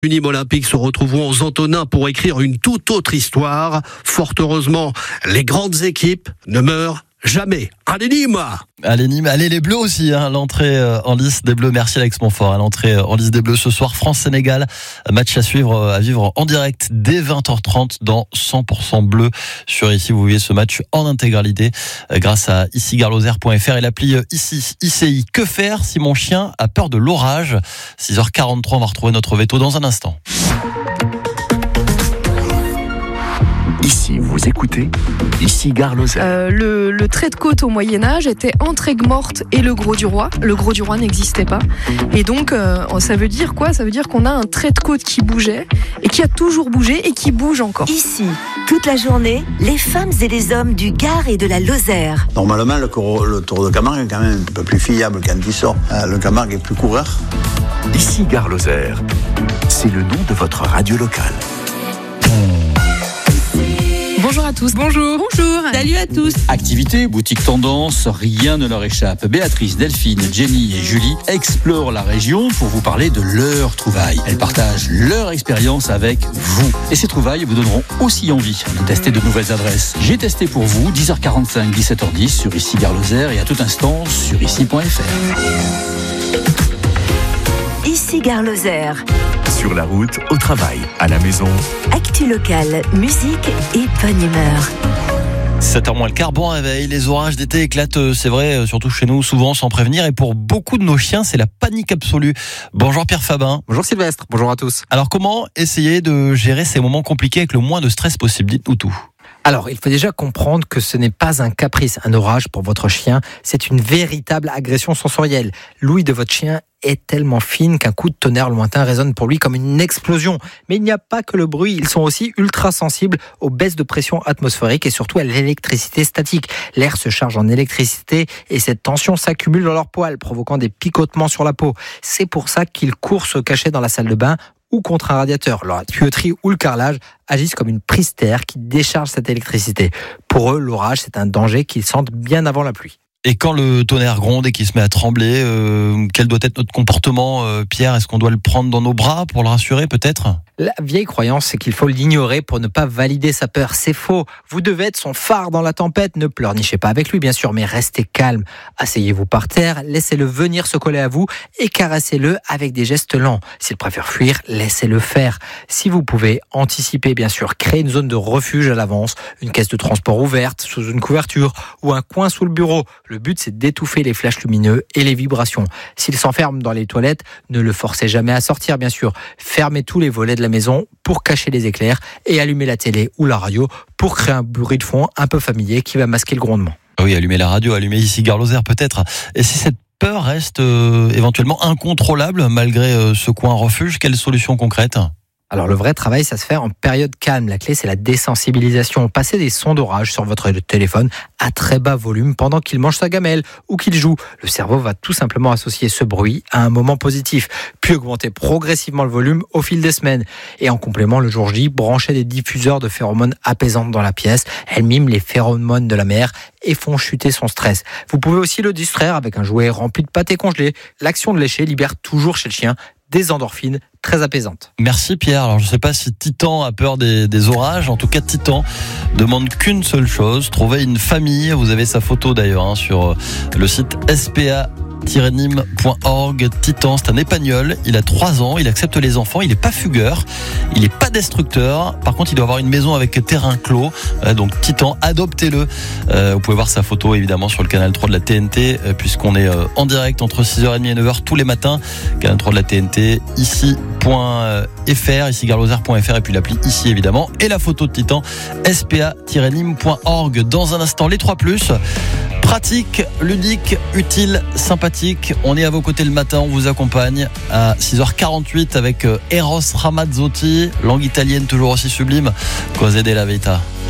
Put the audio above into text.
Les Nîmes Olympiques se retrouveront aux Antonins pour écrire une toute autre histoire. Fort heureusement, les grandes équipes ne meurent jamais. Allez Nîmes! Allez Nîmes, allez les Bleus aussi, l'entrée en lice des Bleus, merci Alex Montfort, l'entrée en lice des Bleus ce soir, France-Sénégal, match à vivre en direct dès 20h30 dans 100% Bleu sur ici, vous voyez ce match en intégralité grâce à icigarloser.fr et l'appli ICI. Que faire si mon chien a peur de l'orage? 6h43, on va retrouver notre veto dans un instant. Ici, vous écoutez Ici Gare Lozère. Le trait de côte au Moyen-Âge était entre Aigues-Mortes et le Gros du Roi. Le Gros du Roi n'existait pas. Et donc, ça veut dire quoi? Ça veut dire qu'on a un trait de côte qui bougeait et qui a toujours bougé et qui bouge encore. Ici, toute la journée, les femmes et les hommes du Gard et de la Lozère. Normalement, le Tour de Camargue est quand même un peu plus fiable quand il sort. Le Camargue est plus coureur. Ici Gare Lozère. C'est le nom de votre radio locale. Bonjour à tous. Bonjour. Salut à tous. Activité, boutique tendance, rien ne leur échappe. Béatrice, Delphine, Jenny et Julie explorent la région pour vous parler de leurs trouvailles. Elles partagent leur expérience avec vous. Et ces trouvailles vous donneront aussi envie de tester de nouvelles adresses. J'ai testé pour vous 10h45, 17h10 sur Ici Gare Lozère et à tout instant sur ici.fr. Ici Gare Lozère. Sur la route, au travail, à la maison. Actu locale, musique et bonne humeur. 7h moins le quart, bon réveil, les orages d'été éclatent, c'est vrai, surtout chez nous, souvent sans prévenir. Et pour beaucoup de nos chiens, c'est la panique absolue. Bonjour Pierre Fabin. Bonjour Sylvestre, bonjour à tous. Alors comment essayer de gérer ces moments compliqués avec le moins de stress possible? Dites-nous tout. Alors, il faut déjà comprendre que ce n'est pas un caprice, un orage pour votre chien, c'est une véritable agression sensorielle. L'ouïe de votre chien est tellement fine qu'un coup de tonnerre lointain résonne pour lui comme une explosion. Mais il n'y a pas que le bruit, ils sont aussi ultra sensibles aux baisses de pression atmosphérique et surtout à l'électricité statique. L'air se charge en électricité et cette tension s'accumule dans leurs poils, provoquant des picotements sur la peau. C'est pour ça qu'ils courent se cacher dans la salle de bain ou contre un radiateur. La tuyauterie ou le carrelage agissent comme une prise terre qui décharge cette électricité. Pour eux, l'orage, c'est un danger qu'ils sentent bien avant la pluie. Et quand le tonnerre gronde et qu'il se met à trembler, quel doit être notre comportement, Pierre? Est-ce qu'on doit le prendre dans nos bras pour le rassurer peut-être? La vieille croyance, c'est qu'il faut l'ignorer pour ne pas valider sa peur. C'est faux. Vous devez être son phare dans la tempête. Ne pleurnichez pas avec lui, bien sûr, mais restez calme. Asseyez-vous par terre, laissez-le venir se coller à vous et caressez-le avec des gestes lents. S'il préfère fuir, laissez-le faire. Si vous pouvez, anticipez, bien sûr. Créez une zone de refuge à l'avance, une caisse de transport ouverte, sous une couverture ou un coin sous le bureau. Le but, c'est d'étouffer les flashs lumineux et les vibrations. S'il s'enferme dans les toilettes, ne le forcez jamais à sortir, bien sûr. Fermez tous les volets de la maison pour cacher les éclairs et allumez la télé ou la radio pour créer un bruit de fond un peu familier qui va masquer le grondement. Oui, allumez la radio, allumez Ici Gare Lozère peut-être. Et si cette peur reste éventuellement incontrôlable malgré ce coin refuge, quelle solution concrète ? Alors le vrai travail, ça se fait en période calme. La clé, c'est la désensibilisation. Passez des sons d'orage sur votre téléphone à très bas volume pendant qu'il mange sa gamelle ou qu'il joue. Le cerveau va tout simplement associer ce bruit à un moment positif, puis augmenter progressivement le volume au fil des semaines. Et en complément, le jour J, branchez des diffuseurs de phéromones apaisantes dans la pièce. Elles miment les phéromones de la mère et font chuter son stress. Vous pouvez aussi le distraire avec un jouet rempli de pâté congelé. L'action de lécher libère toujours chez le chien des endorphines très apaisantes. Merci Pierre. Alors je ne sais pas si Titan a peur des orages. En tout cas, Titan demande qu'une seule chose, trouver une famille. Vous avez sa photo d'ailleurs sur le site spa-nîmes.org. Titan, c'est un épagnol. Il a 3 ans. Il accepte les enfants. Il n'est pas fugueur. Il n'est pas destructeur. Par contre, il doit avoir une maison avec terrain clos. Donc Titan, adoptez-le. Vous pouvez voir sa photo évidemment sur le canal 3 de la TNT puisqu'on est en direct entre 6h30 et 9h tous les matins. Canal 3 de la TNT, ici.fr, icigarloser.fr et puis l'appli ici évidemment. Et la photo de Titan, spa-nîmes.org. Dans un instant, les 3+. Pratique, ludique, utile, sympathique. On est à vos côtés le matin, on vous accompagne à 6h48 avec Eros Ramazzotti, langue italienne toujours aussi sublime. Cose della vita.